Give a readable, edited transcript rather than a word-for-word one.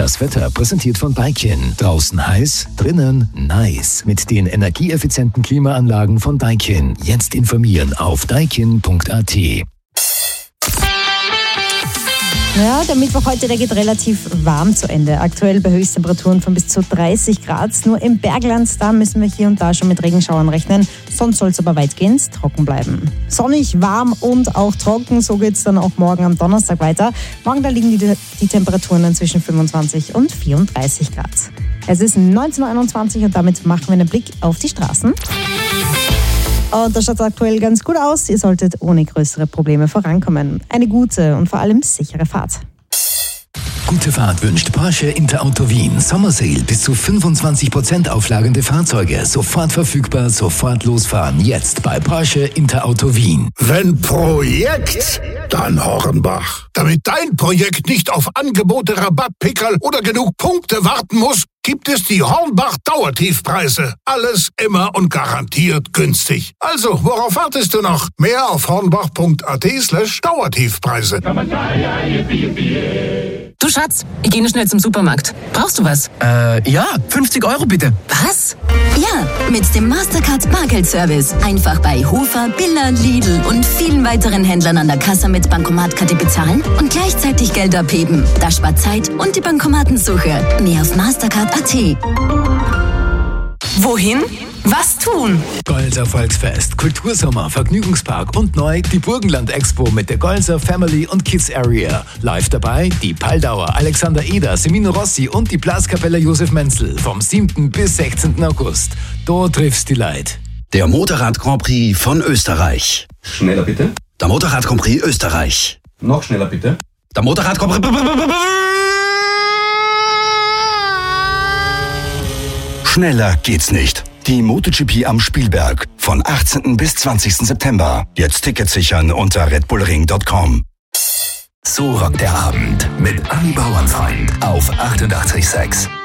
Das Wetter präsentiert von Daikin. Draußen heiß, drinnen nice. Mit den energieeffizienten Klimaanlagen von Daikin. Jetzt informieren auf daikin.at. Ja, der Mittwoch heute, der geht relativ warm zu Ende. Aktuell bei Höchsttemperaturen von bis zu 30 Grad. Nur im Bergland, da müssen wir hier und da schon mit Regenschauern rechnen. Sonst soll es aber weitgehend trocken bleiben. Sonnig, warm und auch trocken. So geht es dann auch morgen am Donnerstag weiter. Morgen, da liegen die Temperaturen dann zwischen 25 und 34 Grad. Es ist 19:21 Uhr und damit machen wir einen Blick auf die Straßen. Und das schaut aktuell ganz gut aus. Ihr solltet ohne größere Probleme vorankommen. Eine gute und vor allem sichere Fahrt. Gute Fahrt wünscht Porsche Interauto Wien. Sommersale bis zu 25% auflagende Fahrzeuge. Sofort verfügbar, sofort losfahren. Jetzt bei Porsche Interauto Wien. Wenn Projekt, dann Hornbach. Damit dein Projekt nicht auf Angebote, Rabattpickerl oder genug Punkte warten muss, gibt es die Hornbach-Dauertiefpreise. Alles immer und garantiert günstig. Also, worauf wartest du noch? Mehr auf hornbach.at/Dauertiefpreise. Du Schatz, ich gehe nur schnell zum Supermarkt. Brauchst du was? Ja, 50 € bitte. Was? Ja, mit dem Mastercard Bargeldservice. Einfach bei Hofer, Billa, Lidl und vielen weiteren Händlern an der Kasse mit Bankomatkarte bezahlen und gleichzeitig Geld abheben. Das spart Zeit und die Bankomatensuche. Mehr auf Mastercard.at. Wohin? Was tun? Golser Volksfest, Kultursommer, Vergnügungspark und neu die Burgenland-Expo mit der Golser Family und Kids Area. Live dabei die Paldauer, Alexander Eder, Semino Rossi und die Blaskapelle Josef Menzel vom 7. bis 16. August. Da triffst die Leid. Der Motorrad Grand Prix von Österreich. Schneller bitte. Der Motorrad Grand Prix Österreich. Noch schneller bitte. Der Motorrad Grand Prix... Schneller geht's nicht. Die MotoGP am Spielberg von 18. bis 20. September. Jetzt Tickets sichern unter redbullring.com. So rockt der Abend mit Anni Bauernfeind auf 88,6.